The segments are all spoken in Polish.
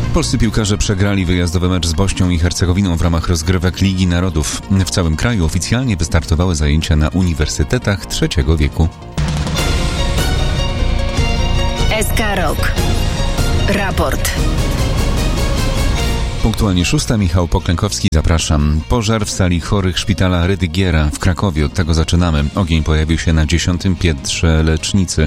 Polscy piłkarze przegrali wyjazdowy mecz z Bośnią i Hercegowiną w ramach rozgrywek Ligi Narodów. W całym kraju oficjalnie wystartowały zajęcia na uniwersytetach trzeciego wieku. SK Rok. Raport. Punktualnie 6. Michał Poklękowski, zapraszam. Pożar w sali chorych szpitala Rydygiera w Krakowie. Od tego zaczynamy. Ogień pojawił się na 10. piętrze lecznicy.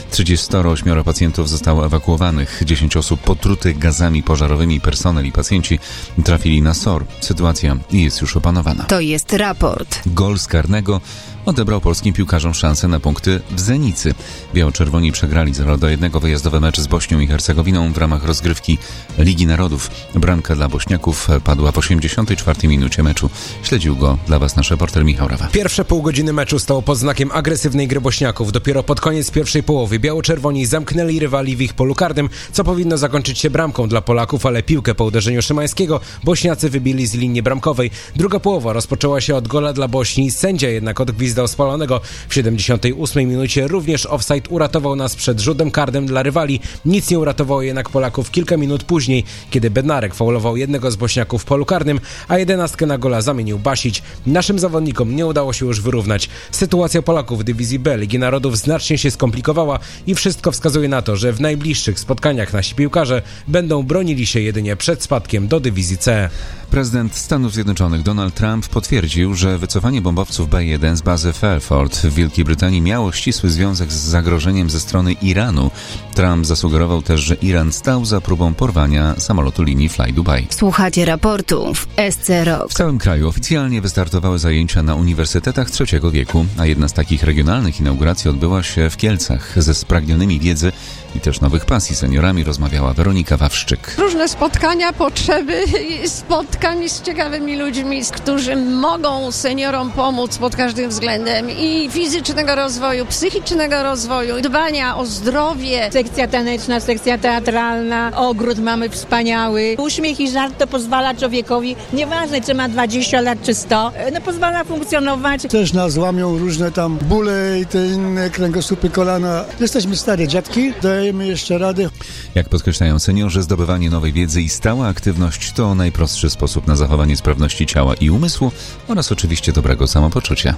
38 pacjentów zostało ewakuowanych. 10 osób potrutych gazami pożarowymi. Personel i pacjenci trafili na SOR. Sytuacja jest już opanowana. To jest raport. Gol z karnego odebrał polskim piłkarzom szansę na punkty w Zenicy. Biało-czerwoni przegrali 0-1 wyjazdowy mecz z Bośnią i Hercegowiną w ramach rozgrywki Ligi Narodów. Bramka dla Bośniaków padła w 84 minucie meczu. Śledził go dla Was nasz reporter Michał Rawa. Pierwsze pół godziny meczu stało pod znakiem agresywnej gry Bośniaków. Dopiero pod koniec pierwszej połowy biało-czerwoni zamknęli rywali w ich polu karnym, co powinno zakończyć się bramką dla Polaków, ale piłkę po uderzeniu Szymańskiego Bośniacy wybili z linii bramkowej. Druga połowa rozpoczęła się od gola dla Bośni. Sędzia jednak odgwizdał spalonego. W 78 minucie również offside uratował nas przed rzutem karnym dla rywali. Nic nie uratowało jednak Polaków kilka minut później, kiedy Bednarek faulował jednego z Bośniaków w polu karnym, a 11 na gola zamienił Basić. Naszym zawodnikom nie udało się już wyrównać. Sytuacja Polaków w dywizji B Ligi Narodów znacznie się skomplikowała i wszystko wskazuje na to, że w najbliższych spotkaniach nasi piłkarze będą bronili się jedynie przed spadkiem do dywizji C. Prezydent Stanów Zjednoczonych Donald Trump potwierdził, że wycofanie bombowców B-1 z bazy Fairford w Wielkiej Brytanii miało ścisły związek z zagrożeniem ze strony Iranu. Trump zasugerował też, że Iran stał za próbą porwania samolotu linii Fly Dubai. Słuchacie raportu w SC Rok. W całym kraju oficjalnie wystartowały zajęcia na uniwersytetach trzeciego wieku, a jedna z takich regionalnych inauguracji odbyła się w Kielcach. Ze spragnionymi wiedzy i też nowych pasji seniorami rozmawiała Weronika Wawrzyk. Różne spotkania, potrzeby spotkań z ciekawymi ludźmi, którzy mogą seniorom pomóc pod każdym względem i fizycznego rozwoju, psychicznego rozwoju, dbania o zdrowie. Sekcja taneczna, sekcja teatralna, ogród mamy wspaniały. Uśmiech i żart to pozwala człowiekowi, nieważne czy ma 20 lat czy 100, pozwala funkcjonować. Też nas łamią różne tam bóle i te inne kręgosłupy, kolana. Jesteśmy stare dziadki, dajemy jeszcze radę. Jak podkreślają seniorzy, zdobywanie nowej wiedzy i stała aktywność to najprostszy sposób na zachowanie sprawności ciała i umysłu oraz oczywiście dobrego samopoczucia.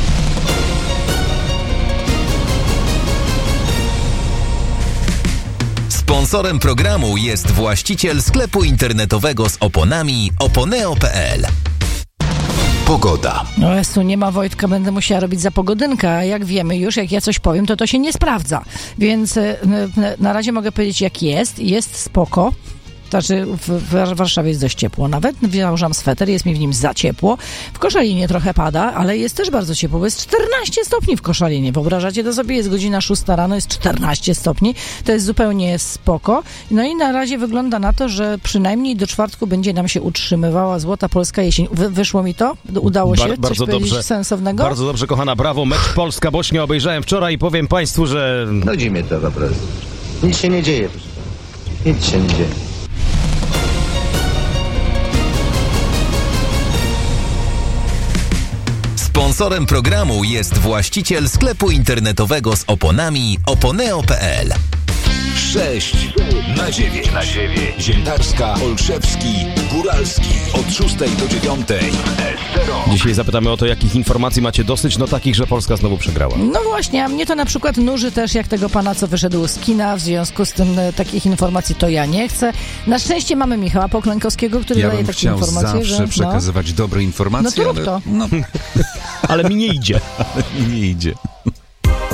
Sponsorem programu jest właściciel sklepu internetowego z oponami oponeo.pl. Pogoda. No Jezu, nie ma Wojtka, będę musiała robić za pogodynkę, a jak wiemy już, jak ja coś powiem, to się nie sprawdza. Więc na razie mogę powiedzieć, jak jest spoko. Znaczy w Warszawie jest dość ciepło nawet. Założam sweter, jest mi w nim za ciepło. W Koszalinie trochę pada, ale jest też bardzo ciepło, bo jest 14 stopni w Koszalinie. Wyobrażacie to sobie? Jest godzina 6 rano, jest 14 stopni. To jest zupełnie spoko. No i na razie wygląda na to, że przynajmniej do czwartku będzie nam się utrzymywała złota polska jesień. Wyszło mi to? Udało się? Bardzo dobrze. Sensownego? Bardzo dobrze, kochana, brawo. Mecz Polska-Bośnia obejrzałem wczoraj i powiem Państwu, że... Nudzi mnie to naprawdę. Nic się nie dzieje. Nic się nie dzieje. Sponsorem programu jest właściciel sklepu internetowego z oponami oponeo.pl. 6 na 9. Ziętarska, Olszewski, Góralski. Od 6 do 9. Dzisiaj zapytamy o to, jakich informacji macie dosyć, takich, że Polska znowu przegrała. No właśnie, a mnie to na przykład nuży też, jak tego pana, co wyszedł z kina, w związku z tym takich informacji to ja nie chcę. Na szczęście mamy Michała Poklękowskiego, który daje takie informacje, zawsze że... przekazywać dobre informacje, no to rób to. Ale mi nie idzie. Ale mi nie idzie.